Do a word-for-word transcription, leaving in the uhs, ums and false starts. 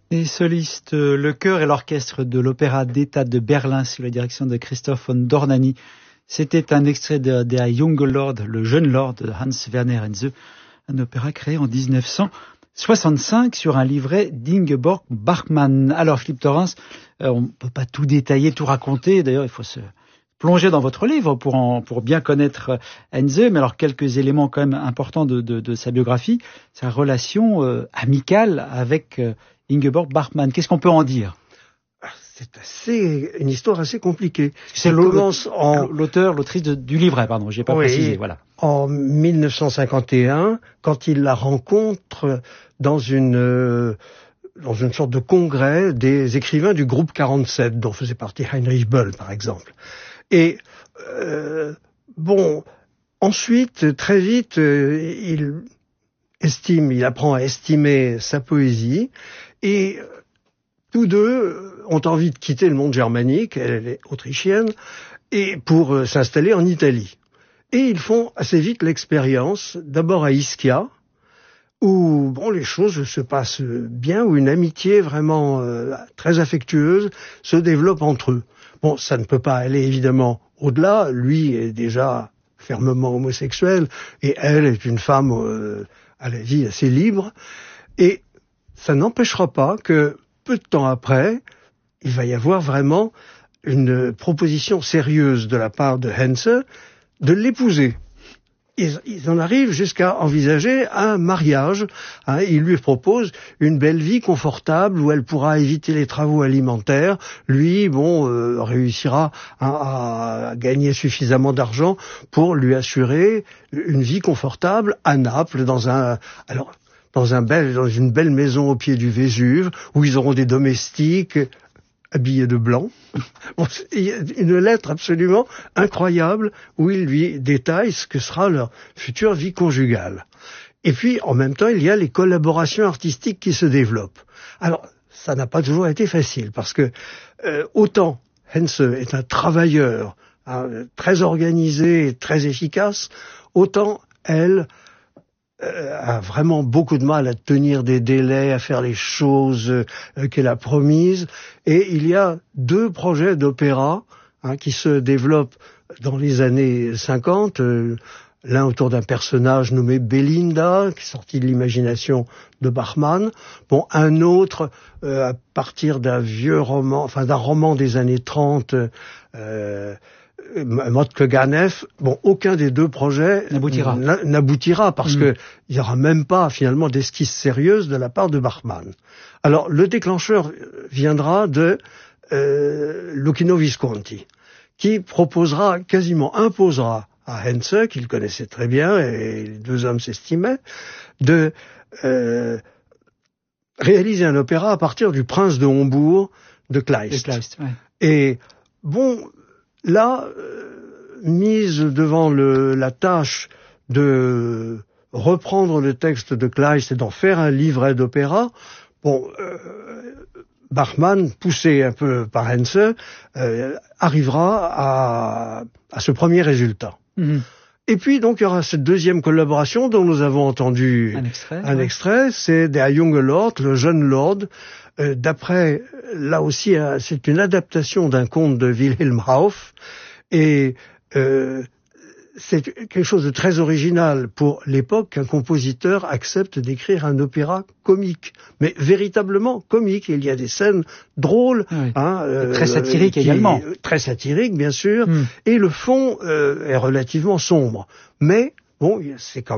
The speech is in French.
Les solistes, le chœur et l'orchestre de l'Opéra d'État de Berlin sous la direction de Christoph von Dornany. C'était un extrait de Der junge Lord, le jeune Lord de Hans Werner Henze, un opéra créé en dix-neuf cent soixante-cinq sur un livret d'Ingeborg Bachmann. Alors Philippe Thorens, euh, on ne peut pas tout détailler, tout raconter. D'ailleurs, il faut se plonger dans votre livre pour, en, pour bien connaître Henze. Mais alors quelques éléments quand même importants de, de, de sa biographie, sa relation euh, amicale avec euh, Ingeborg Bachmann. Qu'est-ce qu'on peut en dire? C'est assez, une histoire assez compliquée. C'est l'auteur, l'autrice de, du livret, pardon, j'ai pas oui, précisé, voilà. En mille neuf cent cinquante et un, quand il la rencontre dans une, euh, dans une sorte de congrès des écrivains du groupe quarante-sept, dont faisait partie Heinrich Böll, par exemple. Et, euh, bon, ensuite, très vite, euh, il estime, il apprend à estimer sa poésie, et tous deux ont envie de quitter le monde germanique, elle est autrichienne, et pour euh, s'installer en Italie. Et ils font assez vite l'expérience, d'abord à Ischia, où bon, les choses se passent bien, où une amitié vraiment euh, très affectueuse se développe entre eux. Bon, ça ne peut pas aller évidemment au-delà, lui est déjà fermement homosexuel, et elle est une femme euh, à la vie assez libre, et ça n'empêchera pas que peu de temps après, il va y avoir vraiment une proposition sérieuse de la part de Henze de l'épouser. Ils, ils en arrivent jusqu'à envisager un mariage. Hein, il lui propose une belle vie confortable où elle pourra éviter les travaux alimentaires. Lui, bon, euh, réussira à, à gagner suffisamment d'argent pour lui assurer une vie confortable à Naples, dans un... alors. Dans, un bel, dans une belle maison au pied du Vésuve, où ils auront des domestiques habillés de blanc. Il y a une lettre absolument incroyable où il lui détaille ce que sera leur future vie conjugale. Et puis, en même temps, il y a les collaborations artistiques qui se développent. Alors, ça n'a pas toujours été facile, parce que euh, autant Henze est un travailleur hein, très organisé, très efficace, autant elle a vraiment beaucoup de mal à tenir des délais, à faire les choses euh, qu'elle a promises. Et il y a deux projets d'opéra hein, qui se développent dans les années cinquante. Euh, l'un autour d'un personnage nommé Belinda, qui est sorti de l'imagination de Bachmann. Bon, un autre euh, à partir d'un vieux roman, enfin d'un roman des années trente, euh, Motke Ganef. Bon, aucun des deux projets n'aboutira, n'aboutira parce mmh. que il y aura même pas finalement d'esquisse sérieuse de la part de Bachmann. Alors le déclencheur viendra de euh, Luchino Visconti, qui proposera, quasiment imposera à Henze, qu'il connaissait très bien et les deux hommes s'estimaient, de euh, réaliser un opéra à partir du Prince de Hombourg de Kleist. De Kleist, ouais. Et bon. Là, euh, mise devant le, la tâche de reprendre le texte de Kleist et d'en faire un livret d'opéra, bon, euh, Bachmann, poussé un peu par Henze, euh, arrivera à, à ce premier résultat. Mm-hmm. Et puis, donc, il y aura cette deuxième collaboration dont nous avons entendu un extrait, un ouais. extrait, c'est Der junge Lord, le jeune Lord, euh, d'après, là aussi, euh, c'est une adaptation d'un conte de Wilhelm Hauff, et euh, c'est quelque chose de très original pour l'époque qu'un compositeur accepte d'écrire un opéra comique, mais véritablement comique. Il y a des scènes drôles, oui. hein, euh, très satiriques qui, également, très satiriques bien sûr, mm. et le fond euh, est relativement sombre. Mais bon, c'est quand